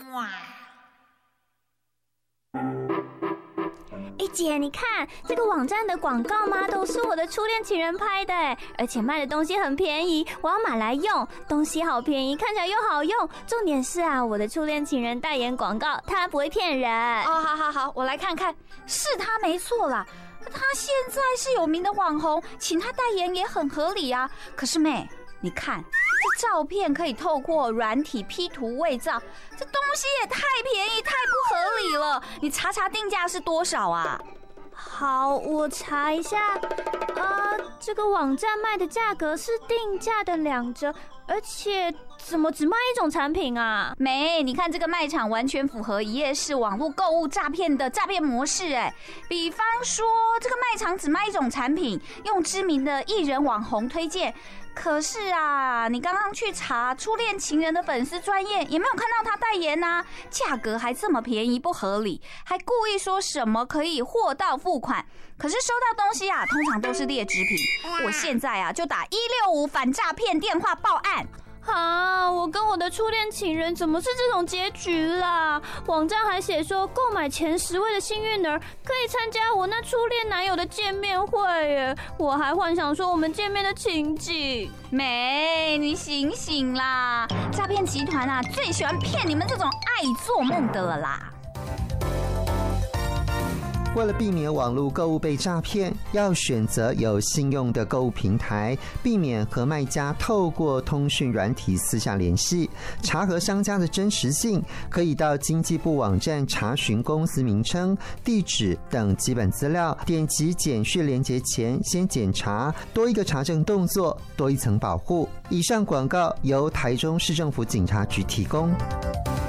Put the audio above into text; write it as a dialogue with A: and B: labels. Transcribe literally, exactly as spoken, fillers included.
A: 哎姐，你看这个网站的广告吗？都是我的初恋情人拍的，而且卖的东西很便宜，我要买来用。东西好便宜，看起来又好用，重点是啊，我的初恋情人代言广告，他不会骗人。
B: 哦，好好好，我来看看，是他没错啦。他现在是有名的网红，请他代言也很合理啊。可是妹，你看这照片可以透过软体 P 图伪造，这东西也太便宜太不合理了。你查查定价是多少啊？
A: 好，我查一下。啊，这个网站卖的价格是定价的两折，而且怎么只卖一种产品啊？
B: 没，你看这个卖场完全符合一页式网络购物诈骗的诈骗模式哎。比方说，这个卖场只卖一种产品，用知名的艺人网红推荐。可是啊，你刚刚去查初恋情人的粉丝专页，也没有看到他代言啊，价格还这么便宜不合理，还故意说什么可以货到付款。可是收到东西啊，通常都是劣质品。我现在啊，就打一六五反诈骗电话报案。
A: 啊！我跟我的初恋情人怎么是这种结局啦？网站还写说，购买前十位的幸运儿可以参加我那初恋男友的见面会耶！我还幻想说我们见面的情景。
B: 妹，你醒醒啦！诈骗集团啊，最喜欢骗你们这种爱做梦的了啦。
C: 为了避免网络购物被诈骗，要选择有信用的购物平台，避免和卖家透过通讯软体私下联系。查核商家的真实性，可以到经济部网站查询公司名称、地址等基本资料。点击简讯连结前先检查，多一个查证动作，多一层保护。以上广告由台中市政府警察局提供。